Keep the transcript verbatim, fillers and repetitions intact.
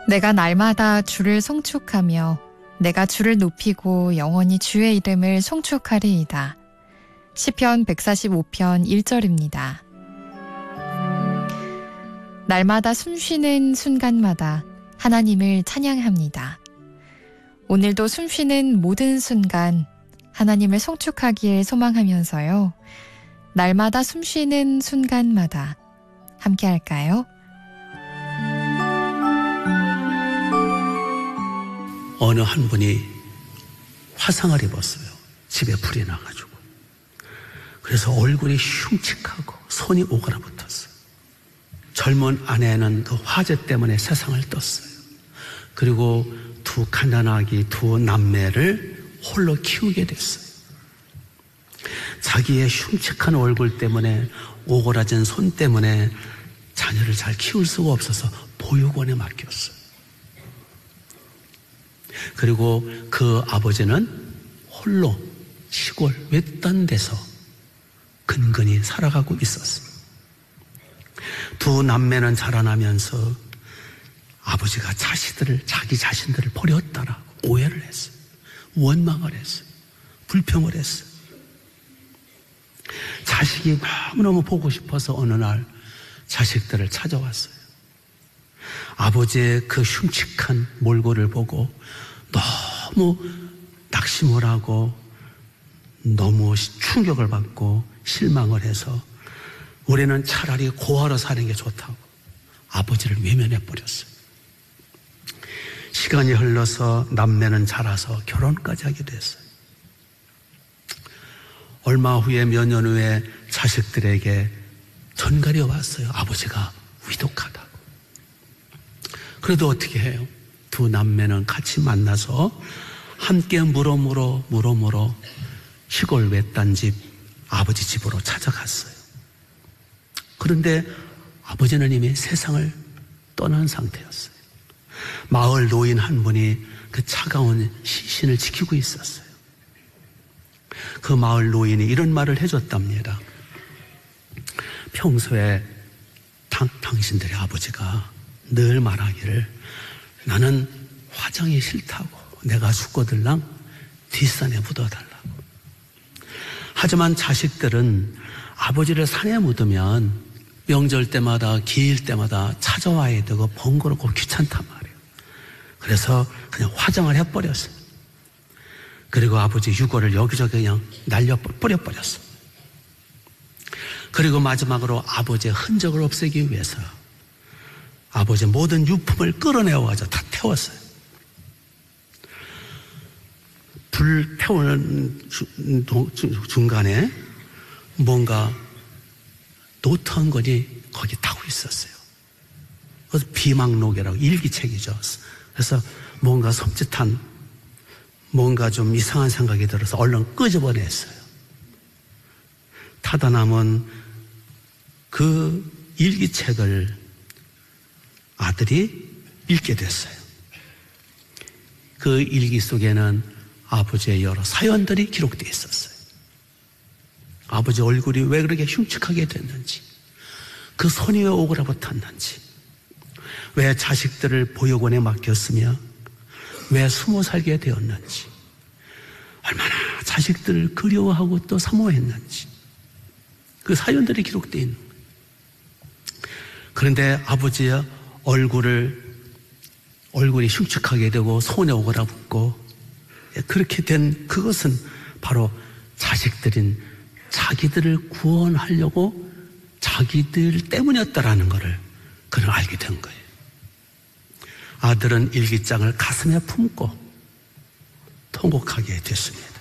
내가 날마다 주를 송축하며 내가 주를 높이고 영원히 주의 이름을 송축하리이다. 시편 백사십오 편 일 절입니다. 날마다 숨쉬는 순간마다 하나님을 찬양합니다. 오늘도 숨쉬는 모든 순간 하나님을 송축하길 소망하면서요. 날마다 숨쉬는 순간마다 함께 할까요? 어느 한 분이 화상을 입었어요. 집에 불이 나가지고. 그래서 얼굴이 흉측하고 손이 오그라붙었어요. 젊은 아내는 그 화재 때문에 세상을 떴어요. 그리고 두 가난아기, 두 남매를 홀로 키우게 됐어요. 자기의 흉측한 얼굴 때문에, 오그라진 손 때문에 자녀를 잘 키울 수가 없어서 보육원에 맡겼어요. 그리고 그 아버지는 홀로 시골 외딴 데서 근근히 살아가고 있었어요. 두 남매는 자라나면서 아버지가 자식들을, 자기 자신들을 버렸다라고 오해를 했어요. 원망을 했어요. 불평을 했어요. 자식이 너무너무 보고 싶어서 어느 날 자식들을 찾아왔어요. 아버지의 그 흉측한 몰골을 보고 너무 낙심을 하고 너무 충격을 받고 실망을 해서 우리는 차라리 고아로 사는 게 좋다고 아버지를 외면해버렸어요. 시간이 흘러서 남매는 자라서 결혼까지 하게 됐어요. 얼마 후에 몇 년 후에 자식들에게 전갈이 왔어요. 아버지가 위독하다고. 그래도 어떻게 해요? 두 남매는 같이 만나서 함께 물어 물어 물어 물어 시골 외딴 집 아버지 집으로 찾아갔어요. 그런데 아버지는 이미 세상을 떠난 상태였어요. 마을 노인 한 분이 그 차가운 시신을 지키고 있었어요. 그 마을 노인이 이런 말을 해줬답니다. 평소에 당, 당신들의 아버지가 늘 말하기를 나는 화장이 싫다고, 내가 죽고들랑 뒷산에 묻어달라고. 하지만 자식들은 아버지를 산에 묻으면 명절 때마다, 기일 때마다 찾아와야 되고 번거롭고 귀찮단 말이에요. 그래서 그냥 화장을 해버렸어요. 그리고 아버지 유골을 여기저기 그냥 날려 뿌려버렸어요. 그리고 마지막으로 아버지의 흔적을 없애기 위해서 아버지의 모든 유품을 끌어내어가지고 다 태웠어요. 불 태우는 중간에 뭔가 노트한 것이 거기 타고 있었어요. 그래서 비망록이라고 일기책이죠. 그래서 뭔가 섬찟한, 뭔가 좀 이상한 생각이 들어서 얼른 끄집어냈어요. 타다 남은 그 일기책을 아들이 읽게 됐어요. 그 일기 속에는 아버지의 여러 사연들이 기록되어 있었어요. 아버지 얼굴이 왜 그렇게 흉측하게 됐는지, 그 손이 왜 오그라붙었는지, 왜 자식들을 보육원에 맡겼으며 왜 숨어 살게 되었는지, 얼마나 자식들을 그리워하고 또 사모했는지, 그 사연들이 기록되어 있는 거예요. 그런데 아버지의 얼굴을, 얼굴이 흉측하게 되고 손에 오그라붙고 그렇게 된 그것은 바로 자식들인 자기들을 구원하려고 자기들 때문이었다라는 것을 그는 알게 된 거예요. 아들은 일기장을 가슴에 품고 통곡하게 됐습니다.